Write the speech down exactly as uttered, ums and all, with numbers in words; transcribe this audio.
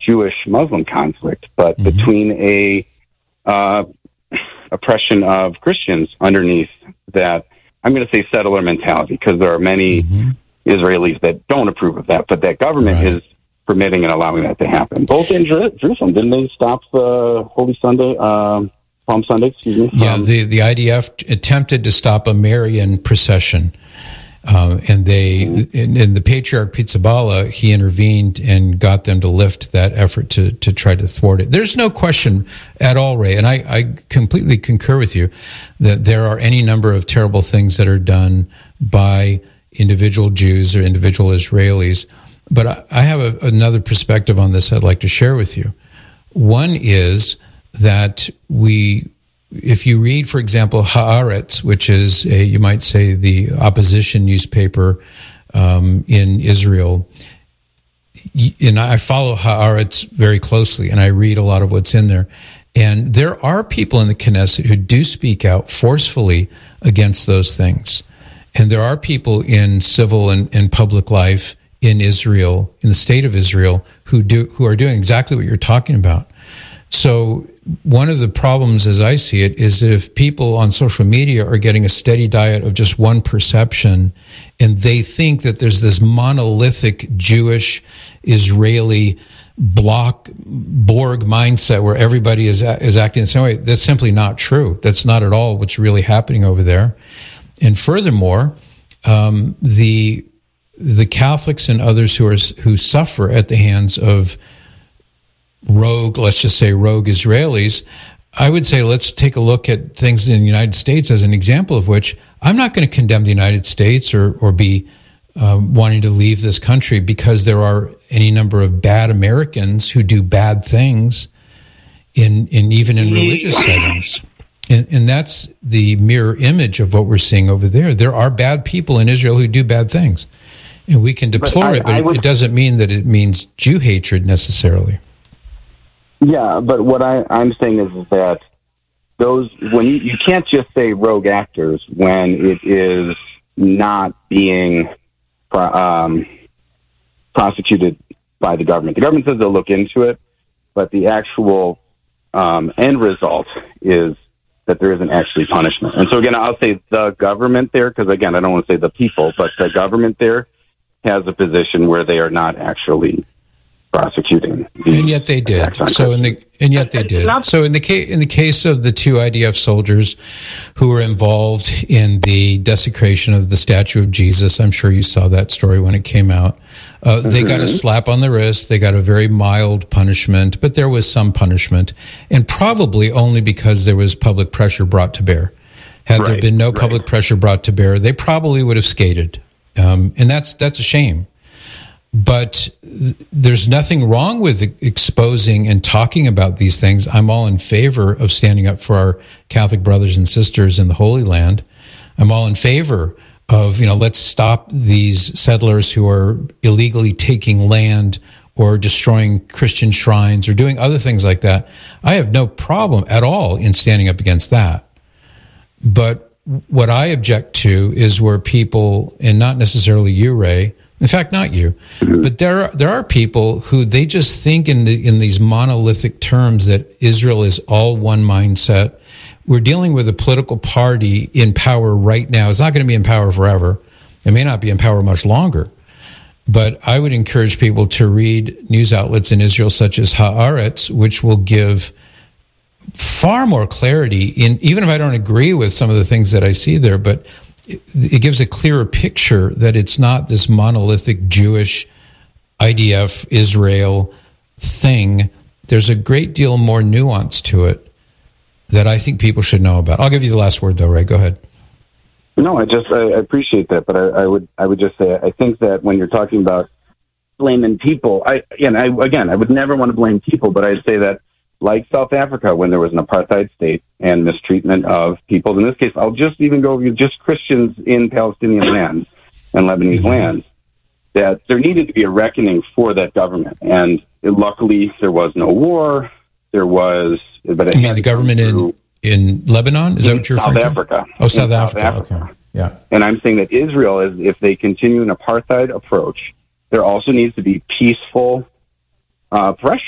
Jewish-Muslim conflict, but mm-hmm. between a uh, oppression of Christians underneath that, I'm going to say settler mentality, because there are many mm-hmm. Israelis that don't approve of that, but that government right. is permitting and allowing that to happen. Both in Jer- Jerusalem, didn't they stop the Holy Sunday, um, Palm Sunday, excuse me? Yeah, the, the I D F attempted to stop a Marian procession. Um, and they, and, and the Patriarch Pizzaballa, he intervened and got them to lift that effort to, to try to thwart it. There's no question at all, Ray, and I, I completely concur with you that there are any number of terrible things that are done by individual Jews or individual Israelis. But I, I have a, another perspective on this I'd like to share with you. One is that we, if you read, for example, Haaretz, which is a, you might say, the opposition newspaper um, in Israel, and I follow Haaretz very closely, and I read a lot of what's in there. And there are people in the Knesset who do speak out forcefully against those things. And there are people in civil and, and public life in Israel, in the state of Israel, who do who are doing exactly what you're talking about. So one of the problems, as I see it, is that if people on social media are getting a steady diet of just one perception, and they think that there's this monolithic Jewish, Israeli block Borg mindset where everybody is is acting the same way, that's simply not true. That's not at all what's really happening over there. And furthermore, um, the the Catholics and others who are who suffer at the hands of rogue, let's just say rogue Israelis, I would say let's take a look at things in the United States as an example of which I'm not going to condemn the United States or, or be uh, wanting to leave this country because there are any number of bad Americans who do bad things in, in even in religious settings. And, and that's the mirror image of what we're seeing over there. There are bad people in Israel who do bad things. And we can deplore but I, it, but would, it doesn't mean that it means Jew hatred necessarily. Yeah, but what I, I'm saying is, is that those when you, you can't just say rogue actors when it is not being um, prosecuted by the government. The government says they'll look into it, but the actual um, end result is that there isn't actually punishment. And so again, I'll say the government there, because again, I don't want to say the people, but the government there has a position where they are not actually prosecuting, and yet they did. So in the and yet they did. So in the case in the case of the two I D F soldiers who were involved in the desecration of the statue of Jesus, I'm sure you saw that story when it came out. Uh, mm-hmm. They got a slap on the wrist. They got a very mild punishment, but there was some punishment, and probably only because there was public pressure brought to bear. Had right, there been no right. public pressure brought to bear, they probably would have skated, um, and that's that's a shame. But there's nothing wrong with exposing and talking about these things. I'm all in favor of standing up for our Catholic brothers and sisters in the Holy Land. I'm all in favor of, you know, let's stop these settlers who are illegally taking land or destroying Christian shrines or doing other things like that. I have no problem at all in standing up against that. But what I object to is where people, and not necessarily you, Ray, in fact, not you, but there are, there are people who they just think in the, in these monolithic terms that Israel is all one mindset. We're dealing with a political party in power right now. It's not going to be in power forever. It may not be in power much longer. But I would encourage people to read news outlets in Israel such as Haaretz, which will give far more clarity in, even if I don't agree with some of the things that I see there, but it gives a clearer picture that it's not this monolithic Jewish I D F Israel thing. There's a great deal more nuance to it that I think people should know about. I'll give you the last word, though, Ray. Go ahead. No, I just I appreciate that, but I, I would I would just say I think that when you're talking about blaming people, I again I again I would never want to blame people, but I'd say that, like South Africa, when there was an apartheid state and mistreatment of people. In this case, I'll just even go with just Christians in Palestinian lands and Lebanese lands, that there needed to be a reckoning for that government. And it, luckily, there was no war. There was... but You mean the government in, in Lebanon? Is that what you're referring to? South Africa. Oh, South Africa. South Africa. Okay. Yeah. And I'm saying that Israel, is if they continue an apartheid approach, there also needs to be peaceful uh, pressure